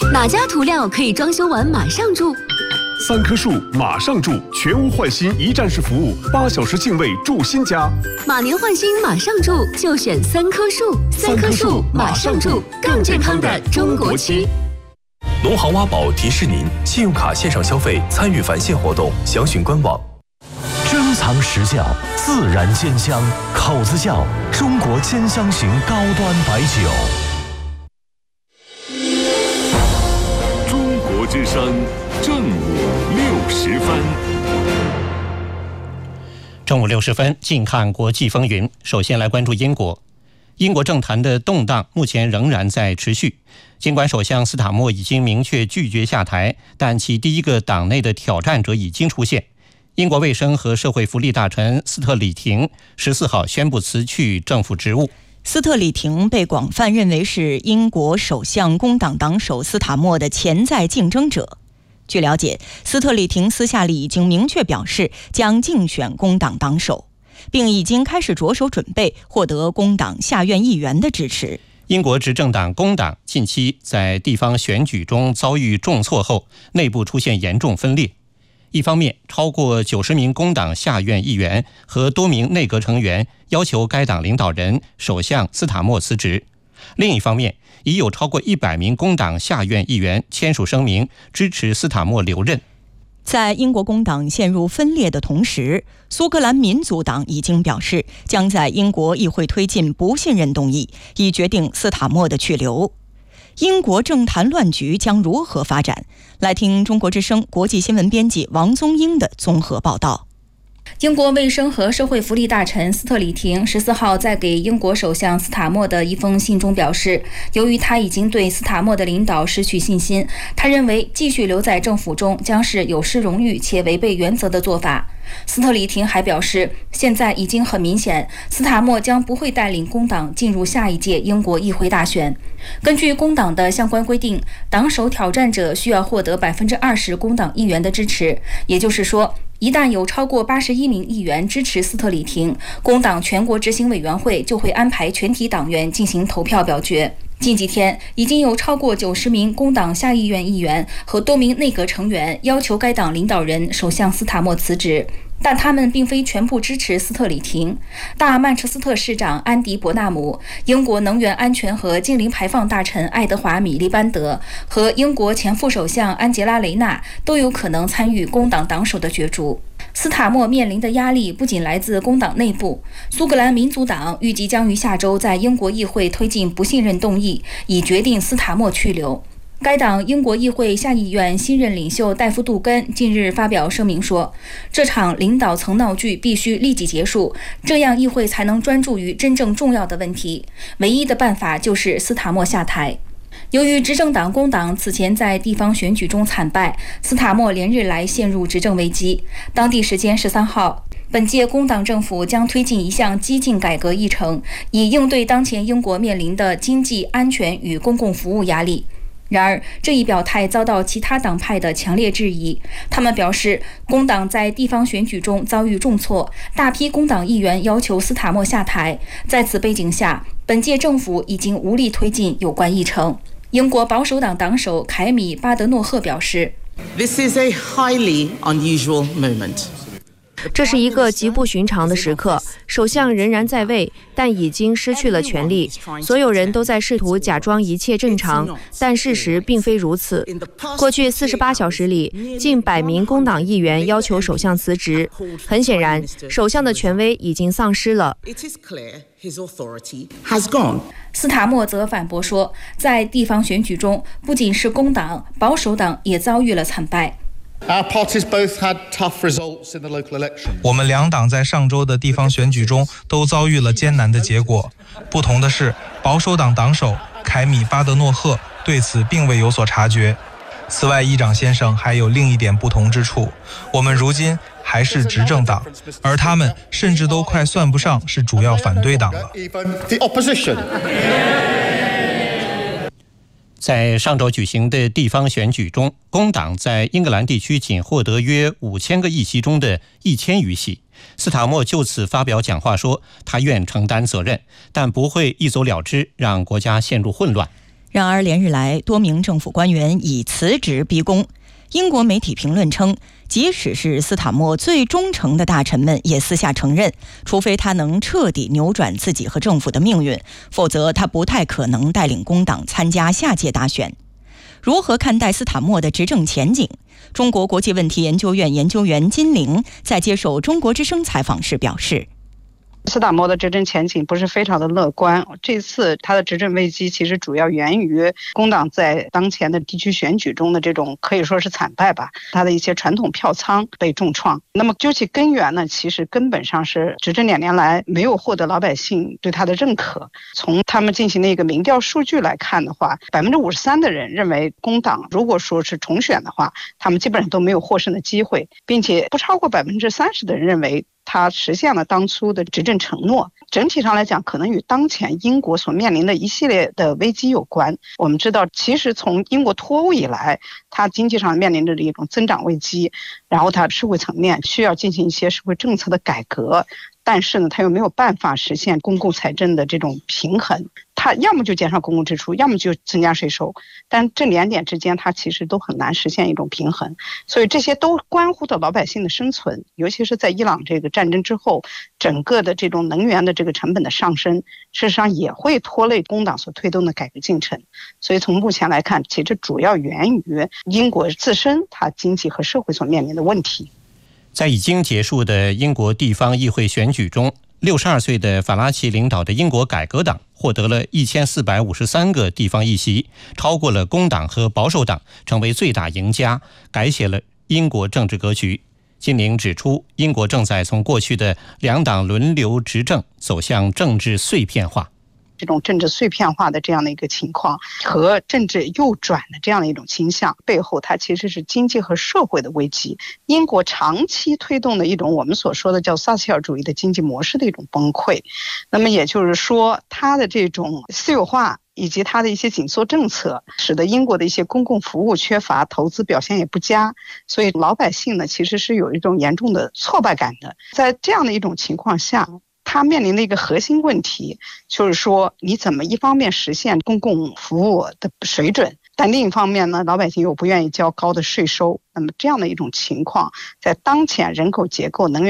哪家涂料可以装修完马上住 ？3棵树马上住，全屋换新一站式服务，8小时净位住新家。 马年换新马上住，就选3棵树。3棵树马上住，更健康的中国区。 农行挖宝提示您：信用卡线上消费参与返现活动，详询官网。 珍藏实窖，自然煎香，口子窖，中国煎香型高端白酒。 中国之声正午60分。 正午60分，近看国际风云。首先来关注英国。英国政坛的动荡目前仍然在持续。尽管首相斯塔默已经明确拒绝下台，但其第一个党内的挑战者已经出现。英国卫生和社会福利大臣斯特里廷14号宣布辞去政府职务。 斯特里廷被广泛认为是英国首相工党党首斯塔默的潜在竞争者。据了解，斯特里廷私下里已经明确表示将竞选工党党首，并已经开始着手准备获得工党下院议员的支持。 英国执政党工党近期在地方选举中遭遇重挫后，内部出现严重分裂。一方面，超过90名工党下院议员和多名内阁成员要求该党领导人首相斯塔默辞职；另一方面，已有超过100名工党下院议员签署声明支持斯塔默留任。 在英国工党陷入分裂的同时，苏格兰民族党已经表示将在英国议会推进不信任动议，以决定斯塔默的去留。英国政坛乱局将如何发展？来听中国之声国际新闻编辑王宗英的综合报道。 英国卫生和社会福利大臣斯特里廷14号在给英国首相斯塔默的一封信中表示，由于他已经对斯塔默的领导失去信心，他认为继续留在政府中将是有失荣誉且违背原则的做法。斯特里廷还表示，现在已经很明显，斯塔默将不会带领工党进入下一届英国议会大选。根据工党的相关规定，党首挑战者需要获得20%工党议员的支持，也就是说，一旦有超过81名议员支持斯特里廷，工党全国执行委员会就会安排全体党员进行投票表决。近几天，已经有超过90名工党下议院议员和多名内阁成员要求该党领导人首相斯塔默辞职，但他们并非全部支持斯特里廷。大曼彻斯特市长安迪·伯纳姆、英国能源安全和净零排放大臣爱德华·米利班德和英国前副首相安吉拉·雷纳都有可能参与工党党首的角逐。斯塔默面临的压力不仅来自工党内部，苏格兰民族党预计将于下周在英国议会推进不信任动议，以决定斯塔默去留。该党英国议会下议院新任领袖戴夫·杜根近日发表声明说，这场领导层闹剧必须立即结束，这样议会才能专注于真正重要的问题。唯一的办法就是斯塔默下台。由于执政党工党此前在地方选举中惨败，斯塔默连日来陷入执政危机。当地时间13号，本届工党政府将推进一项激进改革议程，以应对当前英国面临的经济、安全与公共服务压力。然而，这一表态遭到其他党派的强烈质疑。他们表示，工党在地方选举中遭遇重挫，大批工党议员要求斯塔默下台。在此背景下，本届政府已经无力推进有关议程。英国保守党党首凯米·巴德诺赫表示 ，This is a highly unusual moment. 这是一个极不寻常的时刻，首相仍然在位，但已经失去了权力。所有人都在试图假装一切正常，但事实并非如此。过去48小时里，近100名工党议员要求首相辞职。很显然，首相的权威已经丧失了。 斯塔默则反驳说，在地方选举中，不仅是工党，保守党也遭遇了惨败。 我们两党在上周的地方选举中都遭遇了艰难的结果。不同的是，保守党党首凯米·巴德诺赫对此并未有所察觉。此外，议长先生还有另一点不同之处，我们如今还是执政党，而他们甚至都快算不上是主要反对党了。 在上周举行的地方选举中，工党在英格兰地区仅获得约5000个议席中的1000余席。斯塔默就此发表讲话说，他愿承担责任，但不会一走了之，让国家陷入混乱。 然而连日来，多名政府官员以辞职逼宫。英国媒体评论称，即使是斯塔默最忠诚的大臣们也私下承认，除非他能彻底扭转自己和政府的命运，否则他不太可能带领工党参加下届大选。如何看待斯塔默的执政前景？中国国际问题研究院研究员金玲在接受中国之声采访时表示， 斯塔默的执政前景不是非常的乐观。这次他的执政危机其实主要源于工党在当前的地区选举中的这种可以说是惨败吧，他的一些传统票仓被重创。那么究其根源呢，其实根本上是执政2年来没有获得老百姓对他的认可。从他们进行的一个民调数据来看的话，53%的人认为工党如果说是重选的话，他们基本上都没有获胜的机会，并且不超过30%的人认为他实现了当初的执政承诺。整体上来讲，可能与当前英国所面临的一系列的危机有关。我们知道，其实从英国脱欧以来，它经济上面临着一种增长危机，然后它社会层面需要进行一些社会政策的改革，但是呢，它又没有办法实现公共财政的这种平衡。它要么就减少公共支出，要么就增加税收，但这2点之间它其实都很难实现一种平衡。所以这些都关乎到老百姓的生存，尤其是在伊朗这个战争之后，整个的这种能源的这个成本的上升，事实上也会拖累工党所推动的改革进程。所以从目前来看，其实主要源于英国自身它经济和社会所面临的问题。 在已经结束的英国地方议会选举中，62岁的法拉奇领导的英国改革党获得了1453个地方议席，超过了工党和保守党，成为最大赢家，改写了英国政治格局。金玲指出，英国正在从过去的2党轮流执政走向政治碎片化。 这种政治碎片化的这样的一个情况和政治右转的这样的一种倾向背后，它其实是经济和社会的危机。英国长期推动的一种我们所说的叫撒切尔主义的经济模式的一种崩溃。那么也就是说，它的这种私有化以及它的一些紧缩政策，使得英国的一些公共服务缺乏，投资表现也不佳，所以老百姓呢其实是有一种严重的挫败感的。在这样的一种情况下，它面临的一个核心问题就是说，你怎么一方面实现公共服务的水准，但另一方面呢，老百姓又不愿意交高的税收。那么这样的一种情况，在当前人口结构、能源